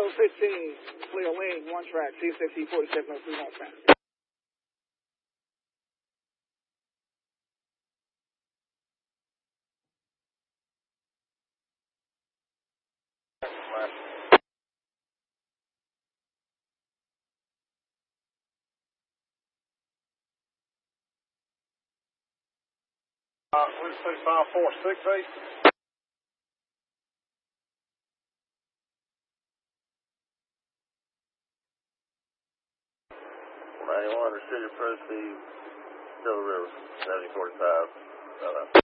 15, clear lane, 1 track, C60, 4703, home fence. Route 6546 91, Restricted Proceed, Silver River, 7045.